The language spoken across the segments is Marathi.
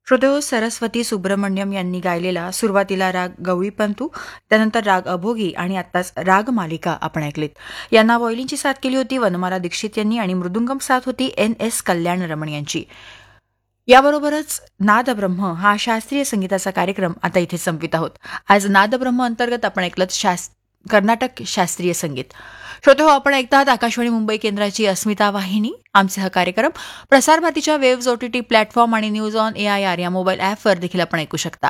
श्रोतेहो, सरस्वती सुब्रमण्यम यांनी गायलेला सुरुवातीला राग गवळीपंतू, त्यानंतर राग अभोगी आणि आत्ताच राग मालिका आपण ऐकलीत. यांना वॉयलिनची साथ केली होती वनमाला दीक्षित यांनी आणि मृदुंगम साथ होती NS कल्याणरमण यांची. याबरोबरच नादब्रह्म हा शास्त्रीय संगीताचा कार्यक्रम आता इथे संपवित आहोत. आज नादब्रह्म अंतर्गत आपण ऐकलं कर्नाटक शास्त्रीय संगीत. श्रोतेहो, आपण ऐकतात आकाशवाणी मुंबई केंद्राची अस्मिता वाहिनी. आमचे हा कार्यक्रम प्रसारभारतीच्या वेव्ज OTT प्लॅटफॉर्म आणि न्यूज ऑन AIR या मोबाईल ॲपवर देखील आपण ऐकू शकता.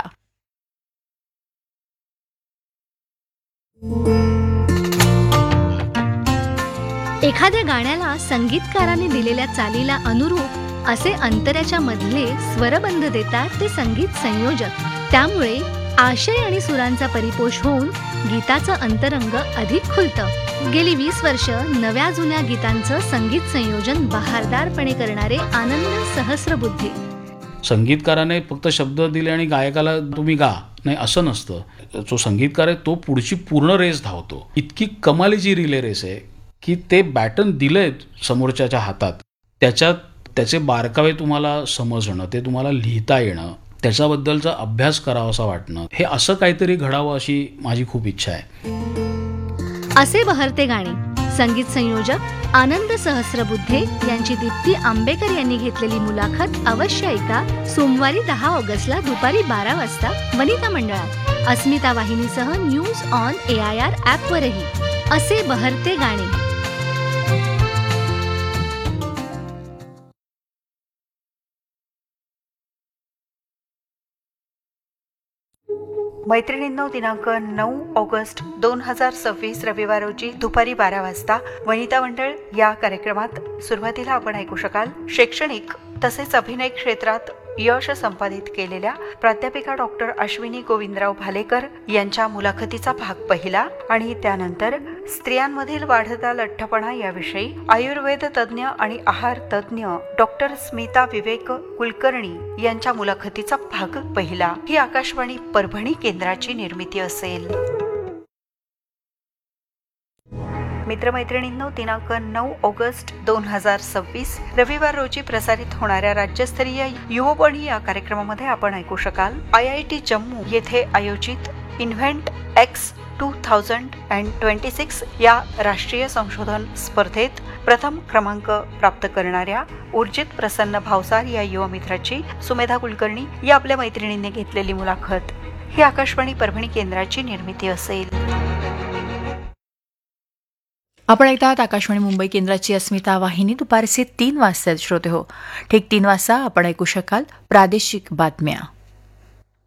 एखाद्या गाण्याला संगीतकाराने दिलेल्या चालीला अनुरूप असे अंतऱ्याच्या मधले स्वरबंध देतात ते संगीत संयोजक. त्यामुळे आशय आणि सुरांचा परिपोष होऊन गीताचं अंतरंग अधिक खुलतं. गेली 20 वर्ष नव्या जुन्या गीतांचं संगीत संयोजन बहारदारपणे करणारे आनंद सहस्रबुद्धे. संगीतकाराने फक्त शब्द दिले आणि गायकाला तुम्ही गा, नाही असं नसतं. जो संगीतकार आहे तो पुढची पूर्ण रेस धावतो. इतकी कमालीची रिले रेस आहे की ते बॅटन दिलंय समोरच्याच्या हातात, त्याच्यात त्याचे बारकावे तुम्हाला समजणं, ते तुम्हाला लिहिता येणं, त्याच्याबद्दलचा अभ्यास करावासा वाटणं, हे असं काहीतरी घडावं अशी माझी खूप इच्छा आहे. असे बहरते गाणे संगीत संयोजक आनंद सहस्रबुद्धे यांची दीप्ती आंबेकर यांनी घेतलेली मुलाखत अवश्य ऐका. सोमवारी 10 ऑगस्टला दुपारी 12 वाजता वनिता मंडळात अस्मिता वाहिनीसह न्यूज ऑन AIR ॲपवरही. असे बहरते गाणे. मैत्रिणींनो, दिनांक 9 ऑगस्ट 2026 रविवार रोजी दुपारी 12 वाजता वनिता मंडळ या कार्यक्रमात सुरुवातीला आपण ऐकू शकाल शैक्षणिक तसेच अभिनय क्षेत्रात यश संपादित केलेल्या प्राध्यापिका डॉक्टर अश्विनी गोविंदराव भालेकर यांच्या मुलाखतीचा भाग पहिला आणि त्यानंतर स्त्रियांमधील वाढता लठ्ठपणा याविषयी आयुर्वेद तज्ज्ञ आणि आहार तज्ज्ञ डॉक्टर स्मिता विवेक कुलकर्णी यांच्या मुलाखतीचा भाग पहिला. ही आकाशवाणी परभणी केंद्राची निर्मिती असेल. मित्रमैत्रिणींनो, दिनांक 9 ऑगस्ट 2026 रविवार रोजी प्रसारित होणाऱ्या राज्यस्तरीय युववाणी या कार्यक्रमामध्ये आपण ऐकू शकाल IIT जम्मू येथे आयोजित इन्व्हेंट X 2026 या राष्ट्रीय संशोधन स्पर्धेत प्रथम क्रमांक प्राप्त करणाऱ्या ऊर्जित प्रसन्न भावसार या युवा मित्राची सुमेधा कुलकर्णी या आपल्या मैत्रिणींनी घेतलेली मुलाखत. ही आकाशवाणी परभणी केंद्राची निर्मिती असेल. आपण ऐकतात आकाशवाणी मुंबई केंद्राची अस्मिता वाहिनी. दुपारचे 3 वाजता श्रोते हो, ठीक 3 वाजता आपण ऐकू शकाल प्रादेशिक बातम्या.